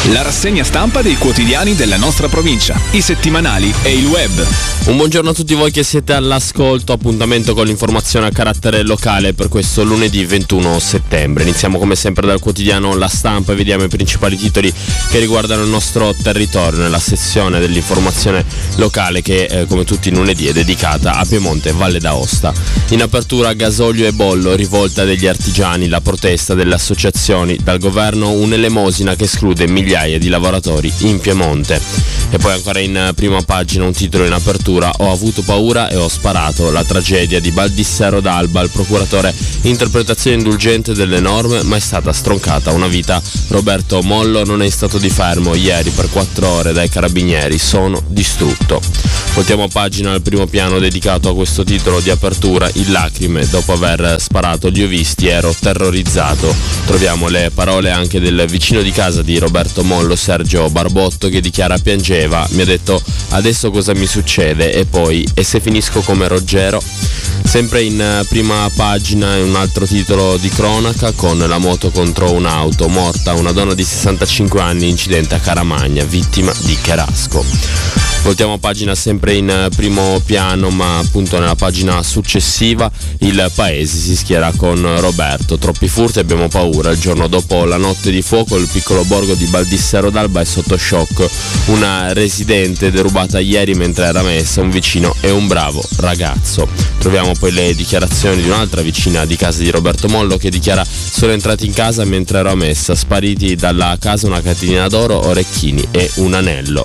La rassegna stampa dei quotidiani della nostra provincia, i settimanali e il web. Un buongiorno a tutti voi che siete all'ascolto, appuntamento con l'informazione a carattere locale per questo lunedì 21 settembre. Iniziamo come sempre dal quotidiano La Stampa e vediamo i principali titoli che riguardano il nostro territorio nella sezione dell'informazione locale che come tutti i lunedì è dedicata a Piemonte e Valle d'Aosta. In apertura gasolio e bollo, rivolta degli artigiani, la protesta delle associazioni, dal governo un'elemosina che esclude migliaia di lavoratori in Piemonte. E poi ancora in prima pagina un titolo in apertura: ho avuto paura e ho sparato, la tragedia di Baldissero d'Alba, il procuratore interpretazione indulgente delle norme ma è stata stroncata una vita. Roberto Mollo non è stato di fermo ieri per 4 ore dai carabinieri, sono distrutto. Voltiamo pagina al primo piano dedicato a questo titolo di apertura, in lacrime, dopo aver sparato li ho visti, ero terrorizzato. Troviamo le parole anche del vicino di casa di Roberto Mollo, Sergio Barbotto, che dichiara: piangeva, mi ha detto adesso cosa mi succede e poi e se finisco come Ruggero. Sempre in prima pagina un altro titolo di cronaca con la moto contro un'auto, morta una donna di 65 anni, incidente a Caramagna, vittima di Cherasco. Voltiamo pagina sempre in primo piano, ma appunto nella pagina successiva il paese si schiera con Roberto. Troppi furti, abbiamo paura. Il giorno dopo la notte di fuoco il piccolo borgo di Baldissero d'Alba è sotto shock. Una residente derubata ieri mentre era messa, un vicino e un bravo ragazzo. Troviamo poi le dichiarazioni di un'altra vicina di casa di Roberto Mollo che dichiara: sono entrati in casa mentre ero messa, spariti dalla casa una catenina d'oro, orecchini e un anello.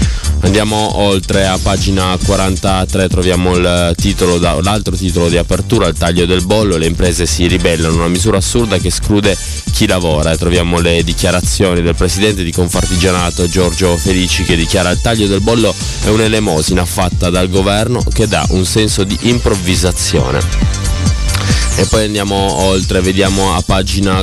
Andiamo oltre, a pagina 43 troviamo l'altro titolo di apertura, il taglio del bollo, le imprese si ribellano, una misura assurda che esclude chi lavora. E troviamo le dichiarazioni del presidente di Confartigianato Giorgio Felici che dichiara: il taglio del bollo è un'elemosina fatta dal governo che dà un senso di improvvisazione. E poi andiamo oltre, vediamo a pagina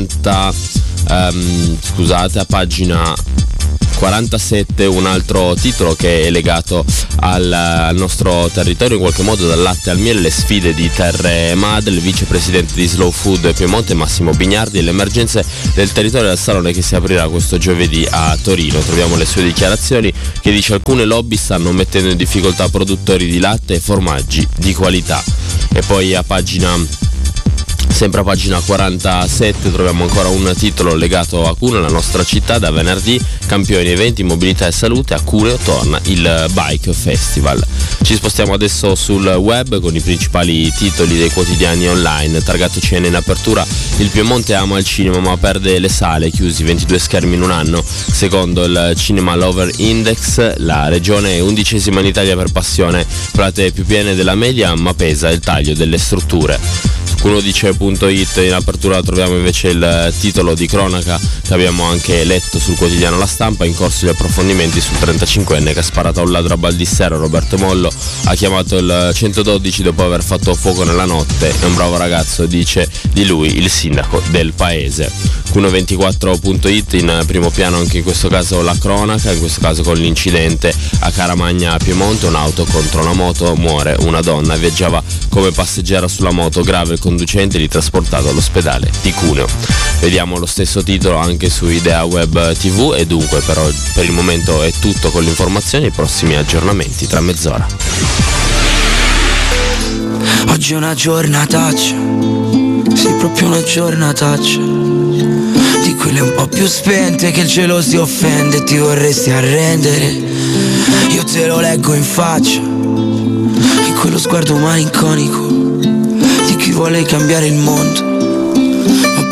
47 un altro titolo che è legato al nostro territorio, in qualche modo dal latte al miele, le sfide di Terre Madre, il vicepresidente di Slow Food Piemonte Massimo Bignardi e le emergenze del territorio del salone che si aprirà questo giovedì a Torino. Troviamo le sue dichiarazioni che dice: alcune lobby stanno mettendo in difficoltà produttori di latte e formaggi di qualità. E poi sempre a pagina 47 troviamo ancora un titolo legato a Cuneo, la nostra città. Da venerdì campioni, eventi, mobilità e salute, a Cuneo torna il Bike Festival. Ci spostiamo adesso sul web con i principali titoli dei quotidiani online. Targato Cena in apertura, il Piemonte ama il cinema ma perde le sale, chiusi 22 schermi in un anno. Secondo il Cinema Lover Index la regione è 11ª in Italia per passione, platee più piene della media ma pesa il taglio delle strutture. Cunodice.it in apertura troviamo invece il titolo di cronaca che abbiamo anche letto sul quotidiano La Stampa: in corso gli approfondimenti sul 35enne che ha sparato a un ladro a Baldissero. Roberto Mollo ha chiamato il 112 dopo aver fatto fuoco nella notte, è un bravo ragazzo, dice di lui il sindaco del paese. Cuno24.it in primo piano anche in questo caso la cronaca, in questo caso con l'incidente a Caramagna Piemonte, un'auto contro una moto, muore una donna, viaggiava come passeggera sulla moto, grave il conducente, li trasportato all'ospedale di Cuneo. Vediamo lo stesso titolo anche su Idea Web TV e dunque per il momento è tutto con l'informazione, i prossimi aggiornamenti tra mezz'ora. Oggi è una giornataccia, sì proprio una giornataccia, di quelle un po' più spente che il cielo si offende e ti vorresti arrendere. Io te lo leggo in faccia, in quello sguardo malinconico di chi vuole cambiare il mondo